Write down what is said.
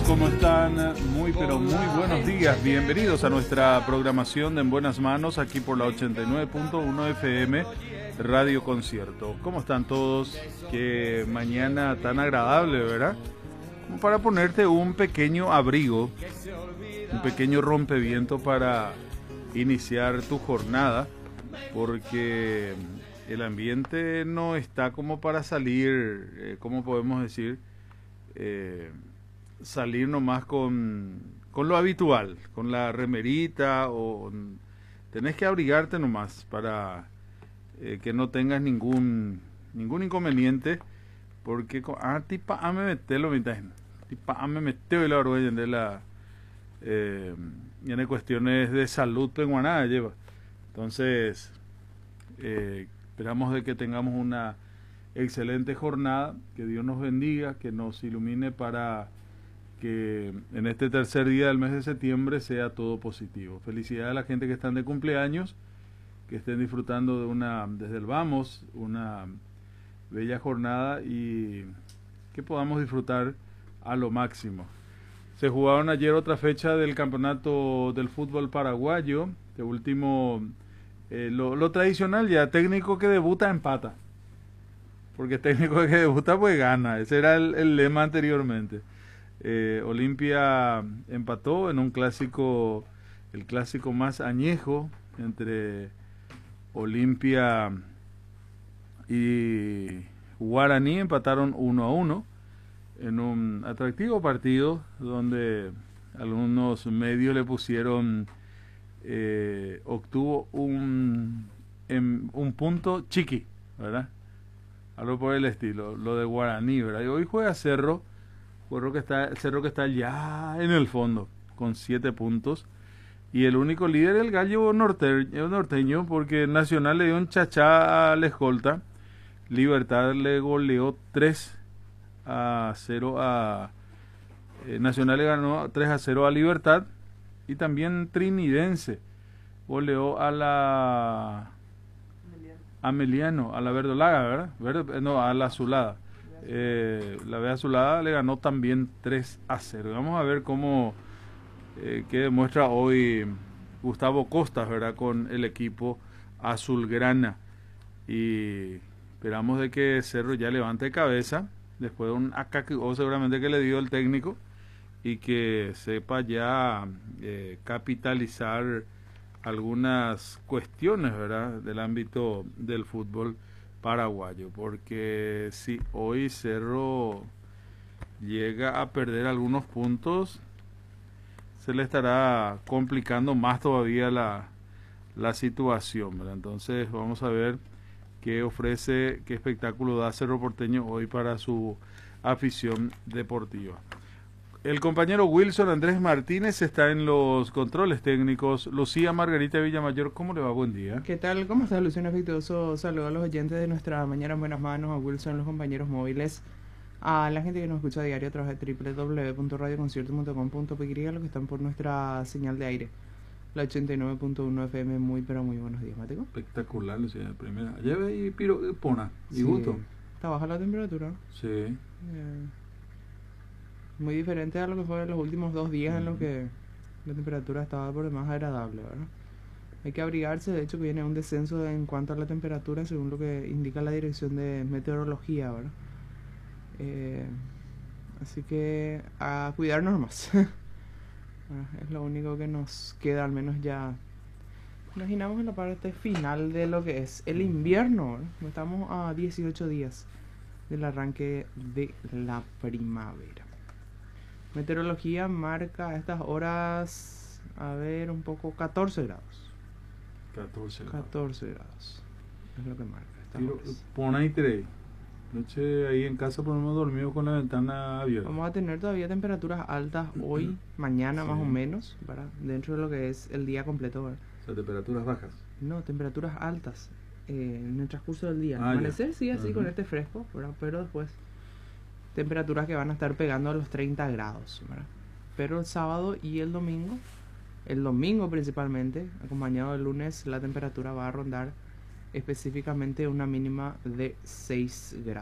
¿Cómo están? Muy pero muy buenos días. Bienvenidos a nuestra programación de En Buenas Manos, aquí por la 89.1 FM Radio Concierto. ¿Cómo están todos? Qué mañana tan agradable, ¿verdad? Como para ponerte un pequeño abrigo, un pequeño rompeviento para iniciar tu jornada, porque el ambiente no está como para salir, ¿cómo podemos decir? Salir nomás con lo habitual, con la remerita, o tenés que abrigarte nomás para que no tengas ningún inconveniente, porque tipa me metelo tipa me meteo y la vergüenza de la tiene cuestiones de salud penguanada lleva. Entonces esperamos de que tengamos una excelente jornada, que Dios nos bendiga, que nos ilumine para que en este tercer día del mes de septiembre sea todo positivo. Felicidades a la gente que están de cumpleaños, que estén disfrutando de desde el vamos, una bella jornada y que podamos disfrutar a lo máximo. Se jugaron ayer otra fecha del campeonato del fútbol paraguayo, de último, lo tradicional ya, técnico que debuta empata, porque técnico que debuta pues gana, ese era el lema anteriormente. Olimpia empató en un clásico, el clásico más añejo entre Olimpia y Guaraní, empataron 1-1 en un atractivo partido donde algunos medios le pusieron obtuvo un punto chiqui, ¿verdad? Algo por el estilo, lo de Guaraní, ¿verdad? Y hoy juega Cerro que está ya en el fondo, con 7 puntos. Y el único líder es el Gallo norteño, porque Nacional le dio un chachá a la escolta. Libertad le goleó 3-0 a... Nacional le ganó 3-0 a Libertad. Y también Trinidense goleó a la... Ameliano, a la Verdolaga, ¿verdad? No, a la Azulada. La B Azulada le ganó también 3-0. Vamos a ver qué demuestra hoy Gustavo Costas, ¿verdad? Con el equipo azulgrana. Y esperamos de que Cerro ya levante cabeza después de un AKO seguramente que le dio el técnico, y que sepa ya capitalizar algunas cuestiones, ¿verdad? Del ámbito del fútbol paraguayo, porque si hoy Cerro llega a perder algunos puntos, se le estará complicando más todavía la situación, ¿verdad? Entonces vamos a ver qué ofrece, qué espectáculo da Cerro Porteño hoy para su afición deportiva. El compañero Wilson Andrés Martínez está en los controles técnicos. Lucía Margarita Villamayor, ¿cómo le va? Buen día. ¿Qué tal? ¿Cómo está, Luciano? Afectuoso saludo a los oyentes de nuestra Mañana en Buenas Manos, a Wilson, los compañeros móviles, a la gente que nos escucha a diario a través de www.radioconcierto.com.py, a los que están por nuestra señal de aire, la 89.1 FM. Muy, pero muy buenos días, Mateo. Espectacular, Lucía, de primera. Lleve y pona, y sí, gusto. Está baja la temperatura. Sí. Muy diferente a lo que fue los últimos 2 días en los que la temperatura estaba por demás agradable, ¿verdad? Hay que abrigarse, de hecho que viene un descenso en cuanto a la temperatura según lo que indica la dirección de meteorología, ¿verdad? Así que a cuidarnos más. Es lo único que nos queda, al menos ya imaginamos en la parte final de lo que es el invierno, ¿verdad? Estamos a 18 días del arranque de la primavera. Meteorología marca a estas horas, a ver, un poco 14 grados. 14 grados. Es lo que marca estas horas. Pon ahí 3. Noche ahí en casa podemos dormir con la ventana abierta. Vamos a tener todavía temperaturas altas hoy, mañana sí, más o menos, ¿verdad? Dentro de lo que es el día completo, ¿verdad? O sea, temperaturas bajas. No, temperaturas altas en el transcurso del día. Amanecer sí, así con este fresco, ¿verdad? Pero después temperaturas que van a estar pegando a los 30 grados, ¿verdad? Pero el sábado y el domingo principalmente, acompañado del lunes, la temperatura va a rondar específicamente una mínima de 6 grados.